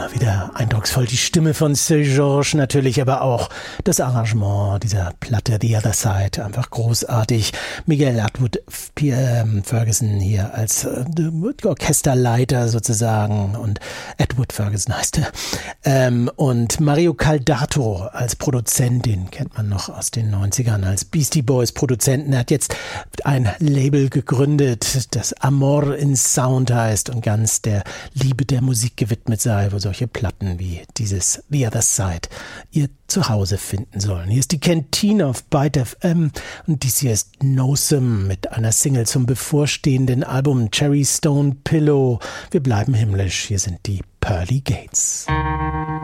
Immer wieder eindrucksvoll die Stimme von Seu Jorge natürlich, aber auch das Arrangement dieser Platte The Other Side, einfach großartig. Miguel Atwood Ferguson hier als Orchesterleiter sozusagen und Atwood Ferguson heißt er. Und Mario Caldato als Produzent, den kennt man noch aus den 90ern als Beastie Boys Produzenten. Er hat jetzt ein Label gegründet, das Amor in Sound heißt und ganz der Liebe der Musik gewidmet sei, wo solche Platten wie dieses The Other Side ihr Zuhause finden sollen. Hier ist die Canteen auf Byte FM und dies hier ist Nosum mit einer Single zum bevorstehenden Album Cherry Stone Pillow. Wir bleiben himmlisch, hier sind die Pearly Gates.